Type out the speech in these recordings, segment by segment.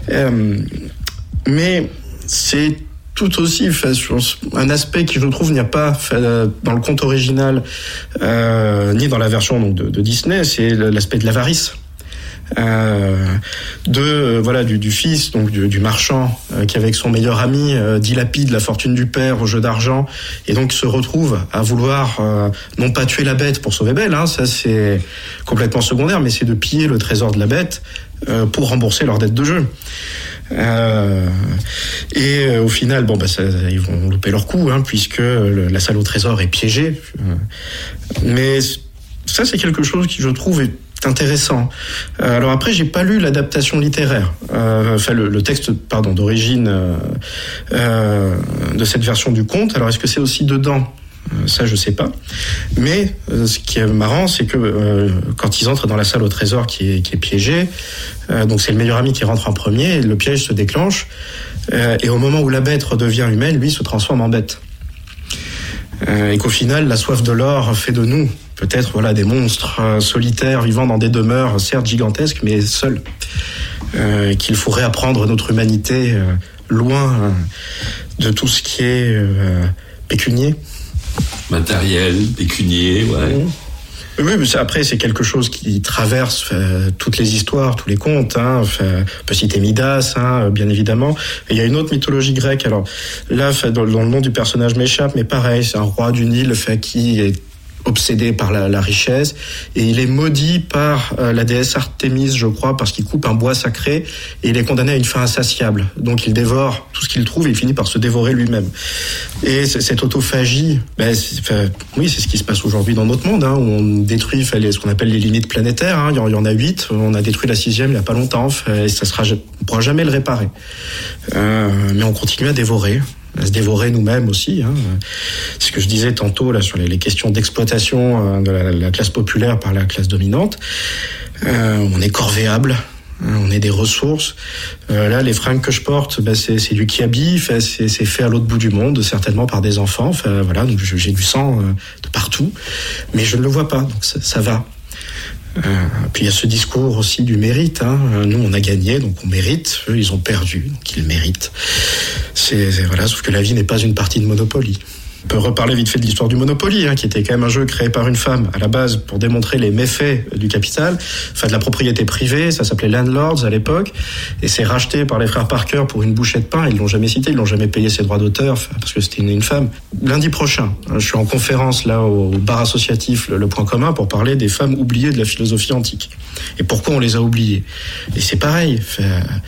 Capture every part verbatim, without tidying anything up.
Euh, mais c'est tout aussi fait sur un aspect qui, je trouve, n'y a pas fait dans le conte original, euh, ni dans la version donc, de, de Disney, c'est l'aspect de l'avarice. Euh, de euh, voilà du, du fils donc du, du marchand euh, qui avec son meilleur ami euh, dilapide la fortune du père au jeu d'argent et donc se retrouve à vouloir euh, non pas tuer la bête pour sauver Belle, hein, ça c'est complètement secondaire, mais c'est de piller le trésor de la bête euh, pour rembourser leur dette de jeu. Euh, et euh, au final, bon bah ça, ils vont louper leur coup, hein, puisque le, la salle au trésor est piégée. Euh, mais ça c'est quelque chose qui je trouve est intéressant. Euh, alors après, j'ai pas lu l'adaptation littéraire, euh, enfin le, le texte, pardon, d'origine euh, euh, de cette version du conte. Alors est-ce que c'est aussi dedans ? euh, Ça, je sais pas. Mais euh, ce qui est marrant, c'est que euh, quand ils entrent dans la salle au trésor qui est, qui est piégée, euh, donc c'est le meilleur ami qui rentre en premier, et le piège se déclenche, euh, et au moment où la bête redevient humaine, lui se transforme en bête. Euh, et qu'au final, la soif de l'or fait de nous peut-être voilà des monstres euh, solitaires vivant dans des demeures certes gigantesques mais seuls, euh, qu'il faut réapprendre notre humanité euh, loin euh, de tout ce qui est euh, pécunier, matériel, pécunier, ouais. Mmh. Oui, mais ça, après, c'est quelque chose qui traverse euh, toutes les histoires, tous les contes. Hein. Enfin, on peut citer Midas, hein, bien évidemment. Et il y a une autre mythologie grecque. Alors là, dans, dans le nom du personnage m'échappe, mais pareil, c'est un roi du Nil fait, qui est obsédé par la, la richesse, et il est maudit par euh, la déesse Artémis, je crois, parce qu'il coupe un bois sacré, et il est condamné à une faim insatiable. Donc il dévore tout ce qu'il trouve, et il finit par se dévorer lui-même. Et c- cette autophagie, ben, c'est, enfin, oui, c'est ce qui se passe aujourd'hui dans notre monde, hein, où on détruit enfin, les, ce qu'on appelle les limites planétaires. Hein, il, y en, il y en a huit, on a détruit la sixième il n'y a pas longtemps, enfin, et ça sera, on ne pourra jamais le réparer. Euh, mais on continue à dévorer. À se dévorer nous-mêmes aussi. Hein. C'est ce que je disais tantôt là sur les, les questions d'exploitation euh, de la, la classe populaire par la classe dominante. Euh, on est corvéable, hein, on est des ressources. Euh, là, les fringues que je porte, bah, c'est, c'est du kiabi, fait, c'est, c'est fait à l'autre bout du monde, certainement par des enfants. Enfin, voilà, donc j'ai du sang euh, de partout, mais je ne le vois pas, donc ça, ça va. Euh, puis il y a ce discours aussi du mérite. Hein. Nous, on a gagné, donc on mérite. Eux, ils ont perdu, donc ils méritent. C'est, c'est voilà, sauf que la vie n'est pas une partie de Monopoly. On peut reparler vite fait de l'histoire du Monopoly, hein, qui était quand même un jeu créé par une femme à la base pour démontrer les méfaits du capital, enfin de la propriété privée. Ça s'appelait Landlords à l'époque, et c'est racheté par les frères Parker pour une bouchée de pain. Ils l'ont jamais cité, ils l'ont jamais payé ses droits d'auteur, enfin, parce que c'était une, une femme. Lundi prochain, je suis en conférence là au, au bar associatif Le, le Point Commun pour parler des femmes oubliées de la philosophie antique et pourquoi on les a oubliées. Et c'est pareil, fait,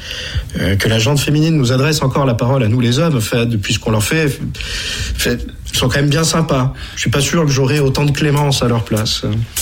euh, que la gente féminine nous adresse encore la parole à nous les hommes, fait, depuis ce qu'on leur fait. fait Ils sont quand même bien sympas. Je suis pas sûr que j'aurais autant de clémence à leur place.